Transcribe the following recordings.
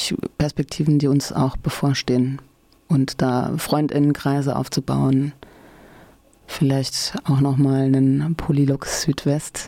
natürlich Perspektiven, die uns auch bevorstehen. Und da FreundInnenkreise aufzubauen, vielleicht auch nochmal einen Polylux Südwest.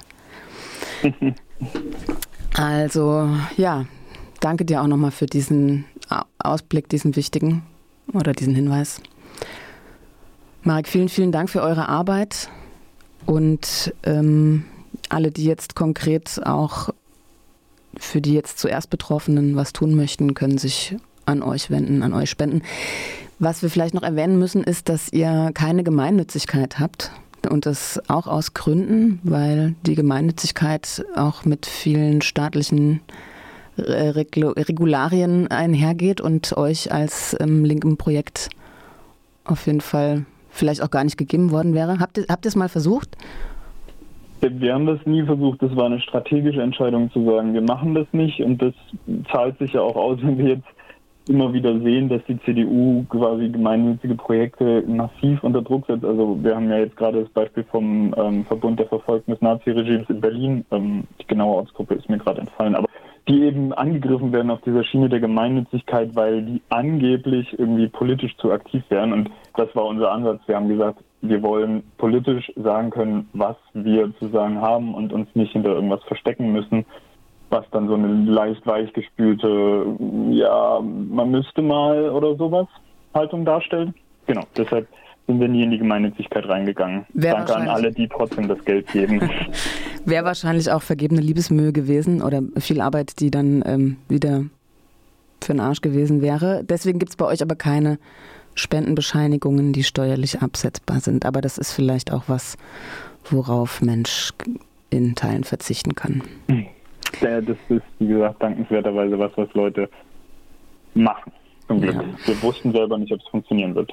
Also ja, danke dir auch nochmal für diesen Ausblick, diesen wichtigen oder diesen Hinweis. Marek, vielen, vielen Dank für eure Arbeit und alle, die jetzt konkret auch für die jetzt zuerst Betroffenen was tun möchten, können sich an euch wenden, an euch spenden. Was wir vielleicht noch erwähnen müssen, ist, dass ihr keine Gemeinnützigkeit habt. Und das auch aus Gründen, weil die Gemeinnützigkeit auch mit vielen staatlichen Regularien einhergeht und euch als linkem Projekt auf jeden Fall vielleicht auch gar nicht gegeben worden wäre. Habt ihr es mal versucht? Wir haben das nie versucht. Das war eine strategische Entscheidung zu sagen, wir machen das nicht. Und das zahlt sich ja auch aus, wenn wir jetzt immer wieder sehen, dass die CDU quasi gemeinnützige Projekte massiv unter Druck setzt. Also wir haben ja jetzt gerade das Beispiel vom Verbund der Verfolgten des Naziregimes in Berlin. Die genaue Ortsgruppe ist mir gerade entfallen. Aber die eben angegriffen werden auf dieser Schiene der Gemeinnützigkeit, weil die angeblich irgendwie politisch zu aktiv wären. Und das war unser Ansatz. Wir haben gesagt, wir wollen politisch sagen können, was wir zu sagen haben und uns nicht hinter irgendwas verstecken müssen, was dann so eine leicht weichgespülte, ja, man müsste mal oder sowas Haltung darstellt. Genau, deshalb sind wir nie in die Gemeinnützigkeit reingegangen. Danke an alle, die trotzdem das Geld geben. Wäre wahrscheinlich auch vergebene Liebesmühe gewesen oder viel Arbeit, die dann wieder für den Arsch gewesen wäre. Deswegen gibt es bei euch aber keine Spendenbescheinigungen, die steuerlich absetzbar sind. Aber das ist vielleicht auch was, worauf Mensch in Teilen verzichten kann. Ja, das ist, wie gesagt, dankenswerterweise was Leute machen. Zum Glück. Ja. Wir wussten selber nicht, ob es funktionieren wird.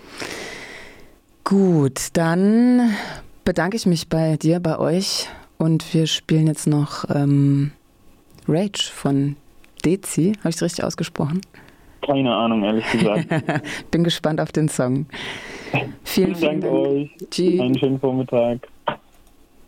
Gut, dann bedanke ich mich bei dir, bei euch und wir spielen jetzt noch Rage von Dezi. Habe ich es richtig ausgesprochen? Keine Ahnung, ehrlich gesagt. Bin gespannt auf den Song. Vielen Dank euch. Tschüss. Einen schönen Vormittag.